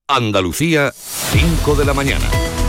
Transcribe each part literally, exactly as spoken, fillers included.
Andalucía, cinco de la mañana.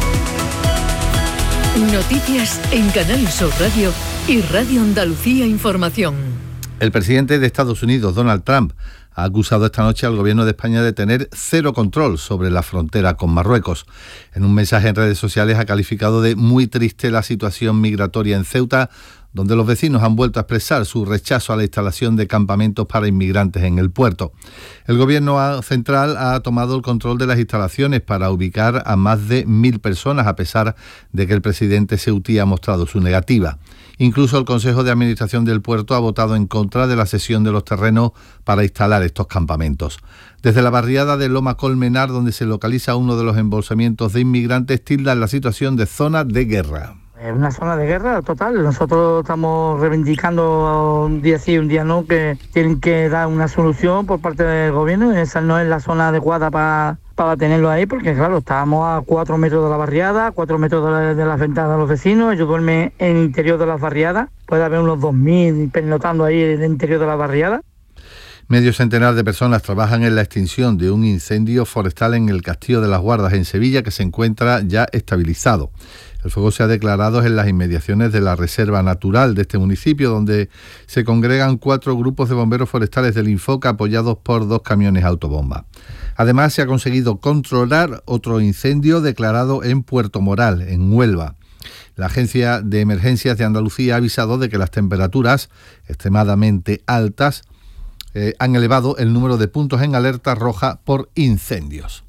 Noticias en Canal Sur Radio y Radio Andalucía Información. El presidente de Estados Unidos, Donald Trump, ha acusado esta noche al gobierno de España de tener cero control sobre la frontera con Marruecos. En un mensaje en redes sociales ha calificado de muy triste la situación migratoria en Ceuta, donde los vecinos han vuelto a expresar su rechazo a la instalación de campamentos para inmigrantes en el puerto. El gobierno central ha tomado el control de las instalaciones para ubicar a más de mil personas, a pesar de que el presidente ceutí ha mostrado su negativa. Incluso el Consejo de Administración del puerto ha votado en contra de la cesión de los terrenos para instalar estos campamentos. Desde la barriada de Loma Colmenar, donde se localiza uno de los embolsamientos de inmigrantes, tildan la situación de zona de guerra. Es una zona de guerra total. Nosotros estamos reivindicando un día sí, un día no, que tienen que dar una solución por parte del gobierno. Esa no es la zona adecuada para, para tenerlo ahí, porque claro, estábamos a cuatro metros de la barriada, a cuatro metros de, la, de las ventanas de los vecinos. Ellos duermen en el interior de las barriadas. Puede haber unos dos mil pernotando ahí en el interior de la barriada. Medio centenar de personas trabajan en la extinción de un incendio forestal en el Castillo de las Guardas, en Sevilla, que se encuentra ya estabilizado. El fuego se ha declarado en las inmediaciones de la reserva natural de este municipio, donde se congregan cuatro grupos de bomberos forestales del Infoca apoyados por dos camiones autobomba. Además, se ha conseguido controlar otro incendio declarado en Puerto Moral, en Huelva. La Agencia de Emergencias de Andalucía ha avisado de que las temperaturas extremadamente altas eh, han elevado el número de puntos en alerta roja por incendios.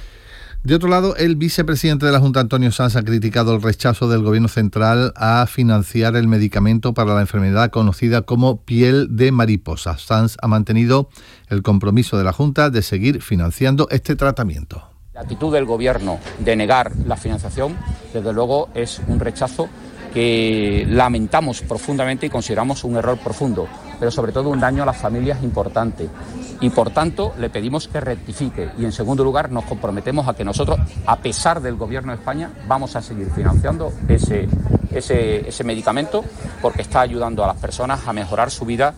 De otro lado, el vicepresidente de la Junta, Antonio Sanz, ha criticado el rechazo del Gobierno central a financiar el medicamento para la enfermedad conocida como piel de mariposa. Sanz ha mantenido el compromiso de la Junta de seguir financiando este tratamiento. La actitud del Gobierno de negar la financiación, desde luego, es un rechazo que lamentamos profundamente y consideramos un error profundo, pero sobre todo un daño a las familias importante. Y por tanto le pedimos que rectifique y en segundo lugar nos comprometemos a que nosotros, a pesar del Gobierno de España, vamos a seguir financiando ese, ese, ese medicamento porque está ayudando a las personas a mejorar su vida.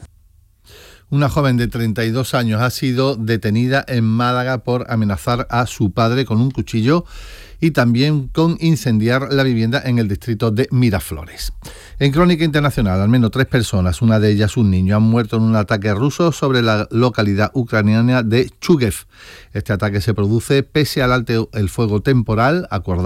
Una joven de treinta y dos años ha sido detenida en Málaga por amenazar a su padre con un cuchillo y también con incendiar la vivienda en el distrito de Miraflores. En Crónica Internacional, al menos tres personas, una de ellas un niño, han muerto en un ataque ruso sobre la localidad ucraniana de Chuguev. Este ataque se produce pese al alto el fuego temporal acordado